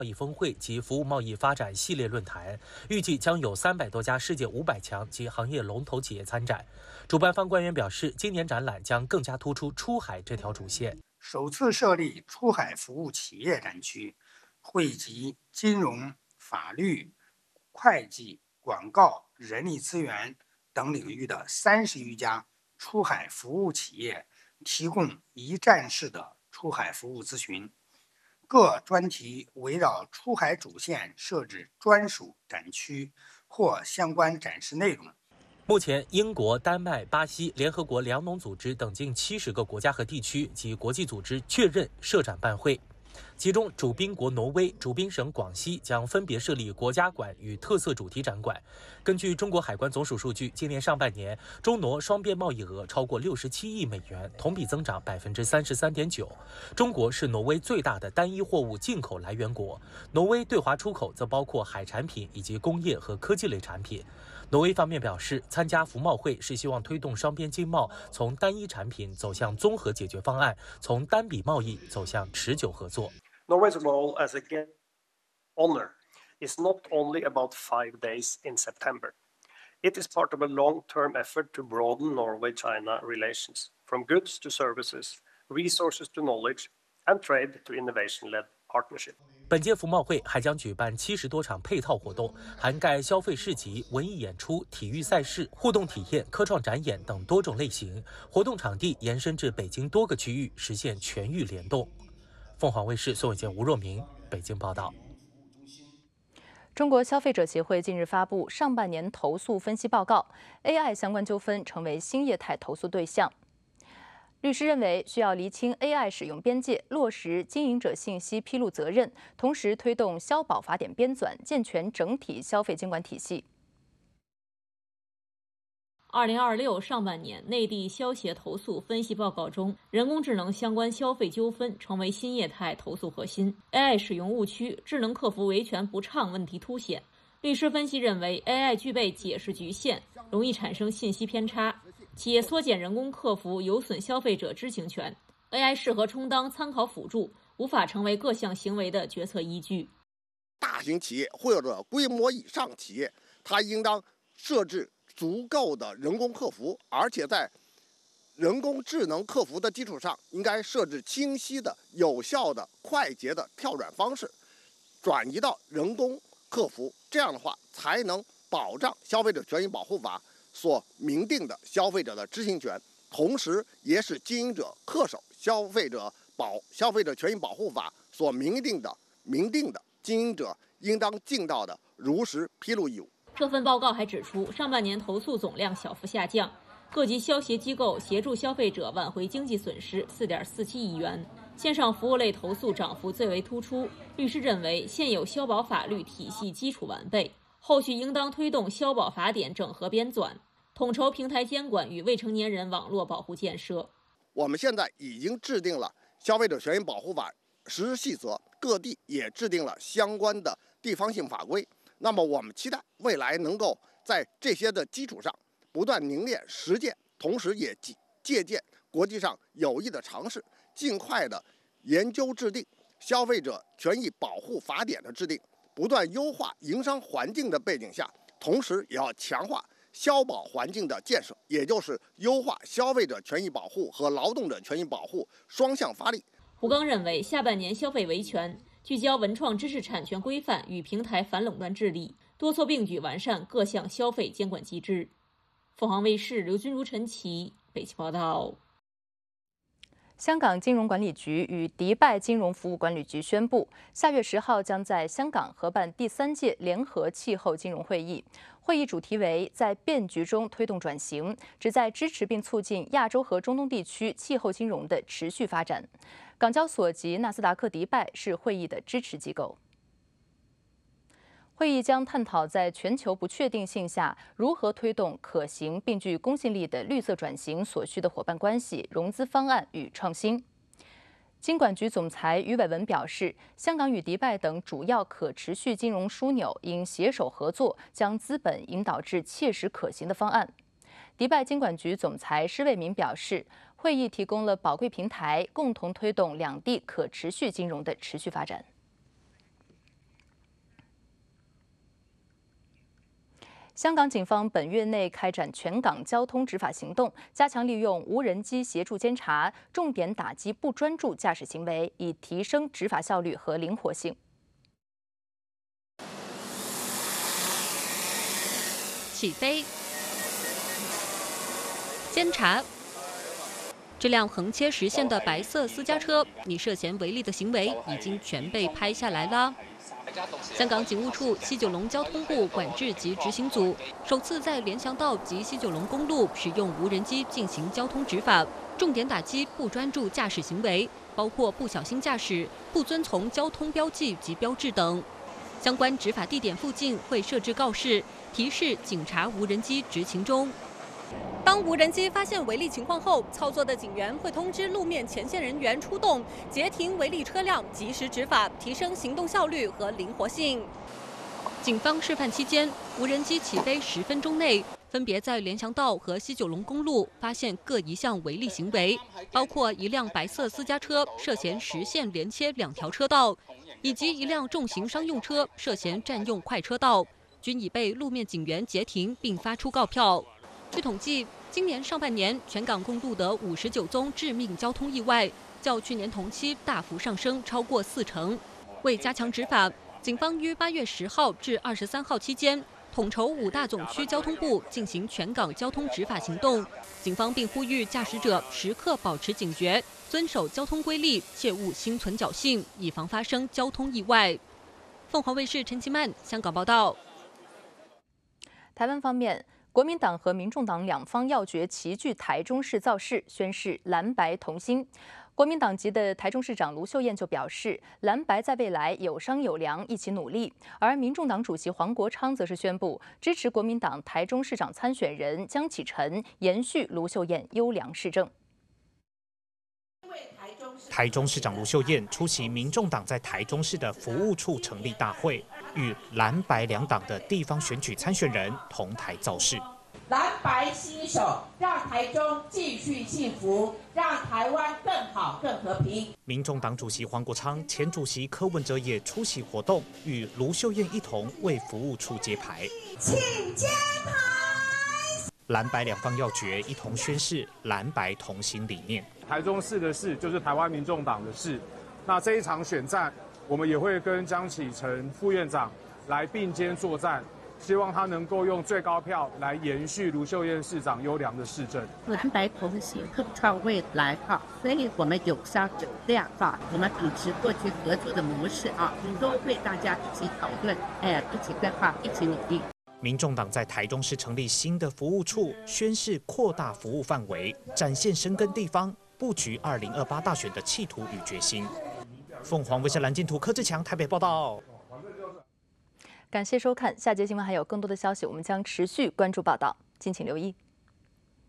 贸易峰会及服务贸易发展系列论坛，预计将有300多家世界500强及行业龙头企业参展。主办方官员表示，今年展览将更加突出出海这条主线。 首次设立出海服务企业展区，汇集金融、法律、会计、广告、人力资源等领域的30余家出海服务企业，提供一站式的出海服务咨询。各专题围绕出海主线设置专属展区或相关展示内容。 目前，英国、丹麦、巴西、联合国粮农组织等近70个国家和地区及国际组织确认设展办会。其中，主宾国挪威、主宾省广西将分别设立国家馆与特色主题展馆。根据中国海关总署数据，今年上半年，中挪双边贸易额超过67亿美元，同比增长33.9%。中国是挪威最大的单一货物进口来源国，挪威对华出口则包括海产品以及工业和科技类产品。挪威方面表示，参加服贸会是希望推动双边经贸从单一产品走向综合解决方案，从单笔贸易走向持久合作。 Norway's role as a guest honor is not only about 5 days in September. It is part of a long-term effort to broaden Norway-China relations, from goods to services, resources to knowledge, and trade to innovation-led partnership. 本届服贸会还将举办70多场配套活动，涵盖消费市集、文艺演出、体育赛事、互动体验、科创展演等多种类型。活动场地延伸至北京多个区域，实现全域联动。凤凰卫视宋伟健、吴若明北京报道。 中国消费者协会近日发布上半年投诉分析报告 ，AI 相关纠纷成为新业态投诉对象。律师认为，需要厘清 AI 使用边界，落实经营者信息披露责任，同时推动消保法典编纂，健全整体消费监管体系。 2026上半年内地消协投诉分析报告中，人工智能相关消费纠纷成为新业态投诉核心。AI 使用误区、智能客服维权不畅问题凸显。律师分析认为 ，AI 具备解释局限，容易产生信息偏差。企业缩减人工客服有损消费者知情权。AI 适合充当参考辅助，无法成为各项行为的决策依据。 大型企业或者规模以上企业，它应当设置足够的人工客服，而且在人工智能客服的基础上，应该设置清晰的、有效的、快捷的跳转方式，转移到人工客服。这样的话，才能保障消费者权益保护法所明定的消费者的知情权，同时也使经营者恪守消费者权益保护法所明定的经营者应当尽到的如实披露义务。 这份报告还指出，上半年投诉总量小幅下降，各级消协机构协助消费者挽回经济损失4.47亿元。线上服务类投诉涨幅最为突出。律师认为，现有消保法律体系基础完备，后续应当推动消保法典整合编纂，统筹平台监管与未成年人网络保护建设。 我们现在已经制定了消费者权益保护法实施细则，各地也制定了相关的地方性法规。那么我们期待未来能够在这些的基础上不断凝练实践，同时也借鉴国际上有益的尝试，尽快的研究制定消费者权益保护法典的制定，不断优化营商环境的背景下，同时也要强化消保环境的建设，也就是优化消费者权益保护和劳动者权益保护双向发力。 胡刚认为，下半年消费维权聚焦文创知识产权规范与平台反垄断治理，多措并举完善各项消费监管机制。凤凰卫视刘君如、陈琦北京报道。 香港金融管理局与迪拜金融服务管理局宣布，下月10号将在香港合办第3届联合气候金融会议。会议主题为在变局中推动转型，旨在支持并促进亚洲和中东地区气候金融的持续发展。港交所及纳斯达克迪拜是会议的支持机构。会议将探讨在全球不确定性下如何推动可行并具公信力的绿色转型所需的伙伴关系、融资方案与创新。金管局总裁余伟文表示，香港与迪拜等主要可持续金融枢纽应携手合作，将资本引导至切实可行的方案。迪拜金管局总裁施卫民表示，会议提供了宝贵平台，共同推动两地可持续金融的持续发展。 香港警方本月内开展全港交通执法行动，加强利用无人机协助监察，重点打击不专注驾驶行为，以提升执法效率和灵活性。 起飞，监察。这辆横切实线的白色私家车，你涉嫌违例的行为已经全被拍下来了。香港警务处西九龙交通部管制及执行组首次在联翔道及西九龙公路使用无人机进行交通执法，重点打击不专注驾驶行为，包括不小心驾驶、不遵从交通标记及标志等。相关执法地点附近会设置告示，提示警察无人机执勤中。当无人机发现违例情况后，操作的警员会通知路面前线人员出动，截停违例车辆，及时执法，提升行动效率和灵活性。警方示范期间，无人机起飞10分钟内，分别在联翔道和西九龙公路发现各一项违例行为，包括一辆白色私家车涉嫌实线连切2条车道，以及一辆重型商用车涉嫌占用快车道，均已被路面警员截停并发出告票。据统计，今年上半年全港共录得59宗致命交通意外，较去年同期大幅上升超过40%。为加强执法，警方于8月10号至23号期间，统筹5大总区交通部进行全港交通执法行动。警方并呼吁驾驶者时刻保持警觉，遵守交通规例，切勿心存侥幸，以防发生交通意外。凤凰卫视陈其曼香港报道。 台湾方面，国民党和民众党两方要角齐聚台中市造势，宣示蓝白同心。国民党籍的台中市长卢秀燕就表示，蓝白在未来有商有量，一起努力。而民众党主席黄国昌则是宣布支持国民党台中市长参选人江启臣，延续卢秀燕优良市政。 台中市长卢秀燕出席民众党在台中市的服务处成立大会，与蓝白两党的地方选举参选人同台造势。 蓝白携手，让台中继续幸福，让台湾更好、更和平。 民众党主席黄国昌、前主席柯文哲也出席活动，与卢秀燕一同为服务处揭牌。 请揭牌。 蓝白两方要角一同宣示蓝白同心理念。 台中市的事就是台湾民众党的事，那这一场选战，我们也会跟江启臣副院长来并肩作战。希望他能够用最高票来延续卢秀燕市长优良的市政。 蓝白同行，共创未来哈，所以我们有商有量哈，我们秉持过去合作的模式啊，都会大家一起讨论，一起规划，一起努力。 民众党在台中市成立新的服务处，宣示扩大服务范围，展现深耕地方、布局2028大选的企图与决心。凤凰卫视蓝金图柯志强台北报道。 感谢收看，下节新闻还有更多的消息，我们将持续关注报道，敬请留意。